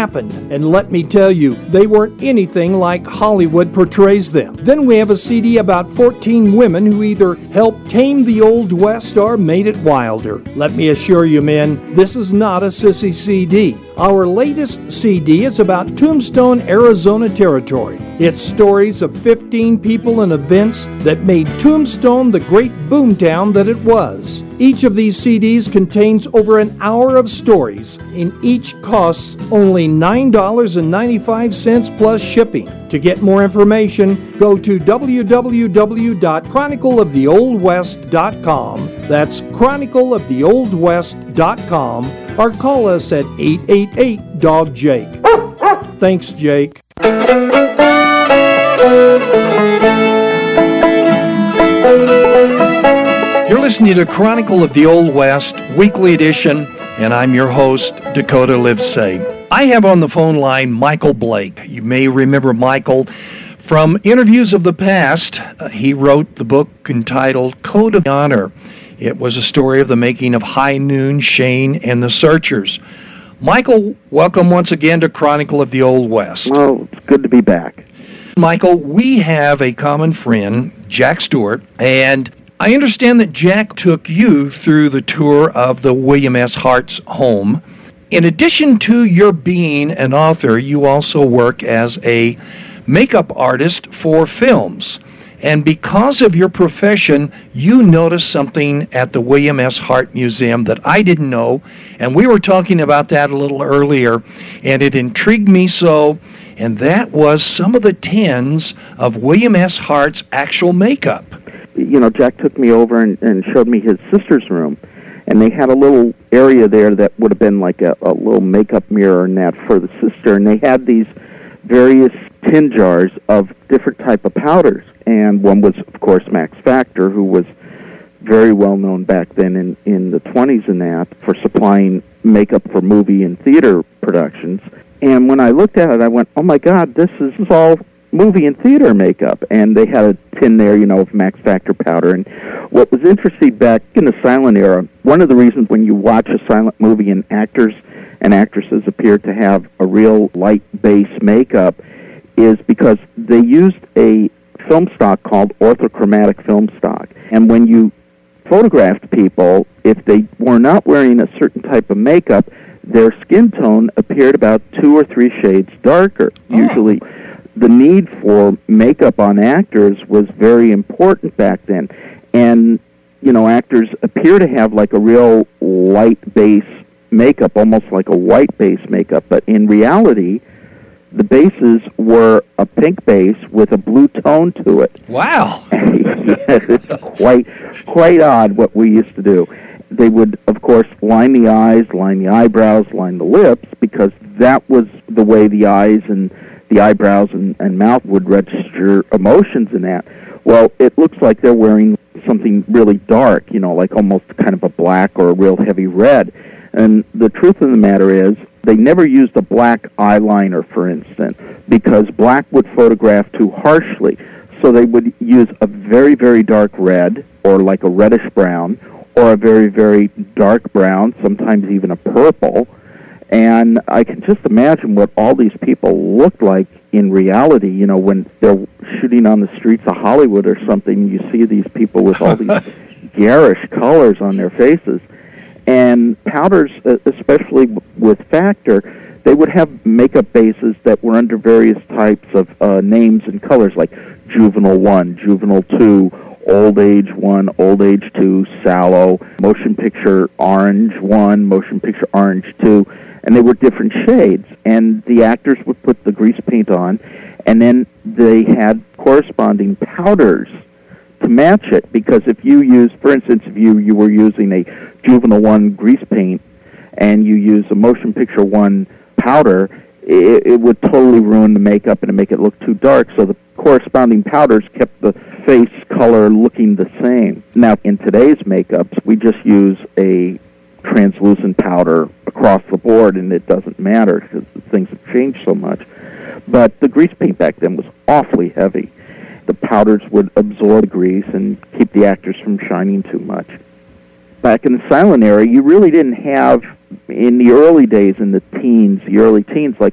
happened. And let me tell you, they weren't anything like Hollywood portrays them. Then we have a CD about 14 women who either helped tame the Old West or made it wilder. Let me assure you, men, this is not a sissy CD. Our latest CD is about Tombstone, Arizona territory. It's stories of 15 people and events that made Tombstone the great boomtown that it was. Each of these CDs contains over an hour of stories, and each costs only $9.95 plus shipping. To get more information, go to www.chronicleoftheoldwest.com. That's chronicleoftheoldwest.com, or call us at 888-DOG-JAKE. Thanks, Jake. You're listening to Chronicle of the Old West, weekly edition, and I'm your host, Dakota Livesay. I have on the phone line Michael Blake. You may remember Michael from interviews of the past. He wrote the book entitled Code of Honor. It was a story of the making of High Noon, Shane, and the Searchers. Michael, welcome once again to Chronicle of the Old West. Well, it's good to be back. Michael, we have a common friend, Jack Stewart, and I understand that Jack took you through the tour of the William S. Hart's home. In addition to your being an author, you also work as a makeup artist for films. And because of your profession, you noticed something at the William S. Hart Museum that I didn't know, and we were talking about that a little earlier, and it intrigued me so, and that was some of the tins of William S. Hart's actual makeup. You know, Jack took me over and showed me his sister's room, and they had a little area there that would have been like a little makeup mirror and that for the sister, and they had these various tin jars of different type of powders, and one was, of course, Max Factor, who was very well known back then in the 20s and that for supplying makeup for movie and theater productions. And when I looked at it, I went, oh my God, this is all movie and theater makeup. And they had a tin there, you know, of Max Factor powder. And what was interesting back in the silent era, one of the reasons when you watch a silent movie and actors and actresses appear to have a real light base makeup is because they used a film stock called orthochromatic film stock. And when you photographed people, if they were not wearing a certain type of makeup, their skin tone appeared about 2 or 3 shades darker. Usually the need for makeup on actors was very important back then. And, you know, actors appear to have like a real light base makeup, almost like a white base makeup, but in reality, the bases were a pink base with a blue tone to it. Wow. Yes, it's quite odd what we used to do. They would, of course, line the eyes, line the eyebrows, line the lips, because that was the way the eyes and the eyebrows and mouth would register emotions in that. Well, it looks like they're wearing something really dark, you know, like almost kind of a black or a real heavy red. And the truth of the matter is, they never used a black eyeliner, for instance, because black would photograph too harshly. So they would use a very, very dark red, or like a reddish brown, or a very, very dark brown, sometimes even a purple. And I can just imagine what all these people looked like in reality, you know, when they're shooting on the streets of Hollywood or something, you see these people with all these garish colors on their faces. And powders, especially with Factor, they would have makeup bases that were under various types of names and colors, like Juvenile 1, Juvenile 2, Old Age 1, Old Age 2, Sallow, Motion Picture Orange 1, Motion Picture Orange 2, and they were different shades. And the actors would put the grease paint on, and then they had corresponding powders to match it, because if you use, for instance, if you were using a Juvenile 1 grease paint and you use a Motion Picture 1 powder, it would totally ruin the makeup and make it look too dark, so the corresponding powders kept the face color looking the same. Now, in today's makeups, we just use a translucent powder across the board, and it doesn't matter because things have changed so much. But the grease paint back then was awfully heavy. The powders would absorb grease and keep the actors from shining too much. Back in the silent era, you really didn't have, in the early days, in the early teens, like